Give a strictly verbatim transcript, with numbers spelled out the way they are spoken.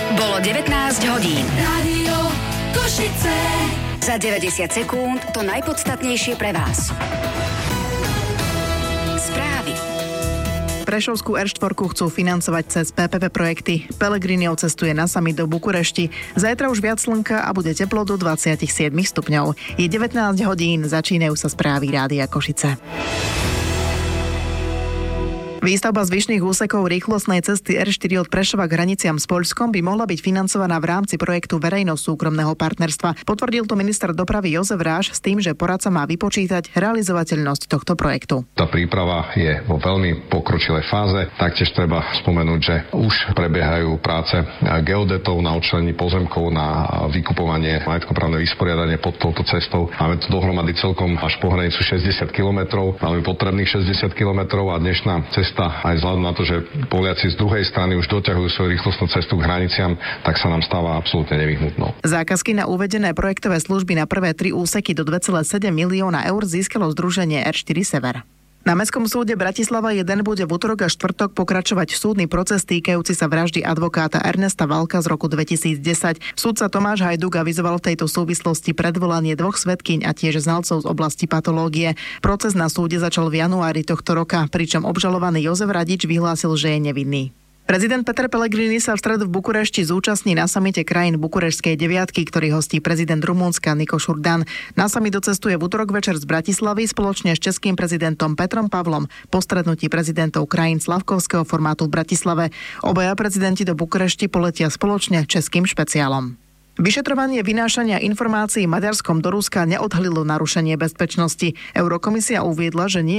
Bolo devätnásť hodín. Rádio Košice. Za deväťdesiat sekúnd to najpodstatnejšie pre vás. Správy. Prešovskú er štyri chcú financovať cez pé pé pé projekty. Pellegrini cestuje na summit do Bukurešti. Zajtra už viac slnka a bude teplo do dvadsaťsedem stupňov. Je devätnásť hodín, začínajú sa správy Rádia Košice. Výstavba zvyšných úsekov rýchlostnej cesty er štyri od Prešova k hraniciam s Poľskom by mohla byť financovaná v rámci projektu verejno-súkromného partnerstva. Potvrdil to minister dopravy Jozef Ráš s tým, že poradca má vypočítať realizovateľnosť tohto projektu. Tá príprava je vo veľmi pokročilej fáze. Taktiež treba spomenúť, že už prebiehajú práce geodetov na odčlenení pozemkov, na vykupovanie, majetkoprávne vysporiadanie pod touto cestou. Máme tu dohromady celkom až po hranicu šesťdesiat kilometrov. Máme potrebných šesťdesiat kilometrov a dnešná cesta aj vzhľadom na to, že Poliaci z druhej strany už doťahujú svoju rýchlostnú cestu k hraniciam, tak sa nám stáva absolútne nevyhnutnou. Zákazky na uvedené projektové služby na prvé tri úseky do dva celé sedem milióna eur získalo združenie er štyri Sever. Na Mestskom súde Bratislava jeden bude v utorok a štvrtok pokračovať súdny proces týkajúci sa vraždy advokáta Ernesta Valka z roku dvetisícdesať. Sudca Tomáš Hajduk avizoval v tejto súvislosti predvolanie dvoch svedkyň a tiež znalcov z oblasti patológie. Proces na súde začal v januári tohto roka, pričom obžalovaný Jozef Radič vyhlásil, že je nevinný. Prezident Peter Pellegrini sa v stredu v Bukurešti zúčastní na samite krajín Bukurešskej deviatky, ktorý hostí prezident Rumunska Nikos Šurdan. Na samit docestuje v utorok večer z Bratislavy spoločne s českým prezidentom Petrom Pavlom po stretnutí prezidentov krajín slavkovského formátu v Bratislave. Obaja prezidenti do Bukurešti poletia spoločne českým špeciálom. Vyšetrovanie vynášania informácií Maďarskom do Ruska neodhalilo narušenie bezpečnosti. Eurokomisia uviedla, že nie